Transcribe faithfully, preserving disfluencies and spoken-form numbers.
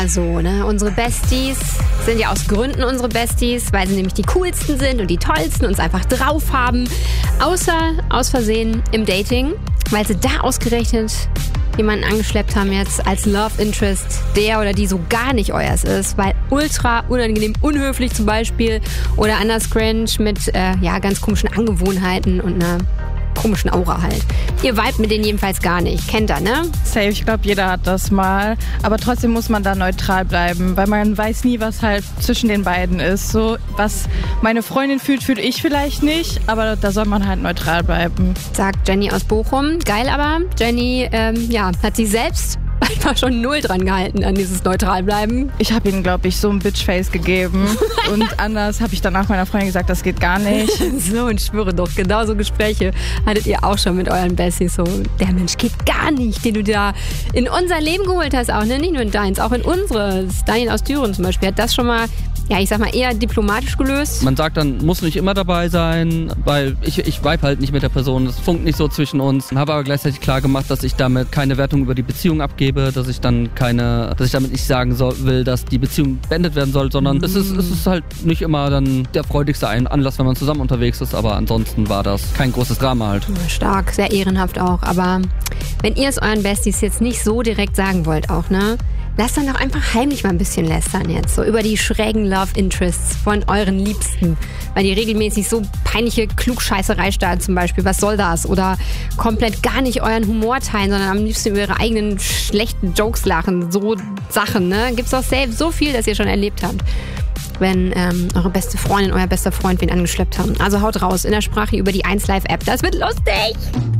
So, ne? Unsere Besties sind ja aus Gründen unsere Besties, weil sie nämlich die coolsten sind und die tollsten und es einfach drauf haben. Außer aus Versehen im Dating, weil sie da ausgerechnet jemanden angeschleppt haben jetzt als Love Interest, der oder die so gar nicht euers ist, weil ultra unangenehm unhöflich zum Beispiel oder anders cringe mit äh, ja ganz komischen Angewohnheiten und einer komischen Aura halt. Ihr vibet mit denen jedenfalls gar nicht. Kennt ihr, ne? Safe, ich glaube, jeder hat das mal. Aber trotzdem muss man da neutral bleiben, weil man weiß nie, was halt zwischen den beiden ist. So, was meine Freundin fühlt, fühle ich vielleicht nicht, aber da soll man halt neutral bleiben. Sagt Jenny aus Bochum. Geil aber, Jenny ähm, ja, hat sich selbst einfach schon null dran gehalten an dieses Neutralbleiben. Ich habe ihnen, glaube ich, so ein Bitchface gegeben. Und anders habe ich danach meiner Freundin gesagt, das geht gar nicht. So, und schwöre doch, genau so Gespräche hattet ihr auch schon mit euren Besties. So, der Mensch geht gar nicht, den du da in unser Leben geholt hast auch, ne? Nicht nur in deins, auch in unseres. Daniel aus Düren zum Beispiel hat das schon mal, ja, ich sag mal, eher diplomatisch gelöst. Man sagt dann, muss nicht immer dabei sein, weil ich, ich vibe halt nicht mit der Person. Es funkt nicht so zwischen uns. Habe aber gleichzeitig klar gemacht, dass ich damit keine Wertung über die Beziehung abgebe, dass ich dann keine, dass ich damit nicht sagen soll, will, dass die Beziehung beendet werden soll, sondern mhm. es ist, es ist halt nicht immer dann der freudigste Anlass, wenn man zusammen unterwegs ist, aber ansonsten war das kein großes Drama halt. Stark, sehr ehrenhaft auch, aber wenn ihr es euren Besties jetzt nicht so direkt sagen wollt auch, ne? Lasst dann doch einfach heimlich mal ein bisschen lästern jetzt, so über die schrägen Love Interests von euren Liebsten, weil die regelmäßig so peinliche Klugscheißerei starten zum Beispiel, was soll das? Oder komplett gar nicht euren Humor teilen, sondern am liebsten über ihre eigenen schlechten Jokes lachen, so Sachen, ne? Gibt's auch selbst so viel, das ihr schon erlebt habt, wenn ähm, eure beste Freundin, euer bester Freund wen angeschleppt haben. Also haut raus in der Sprache über die eins Live App, das wird lustig!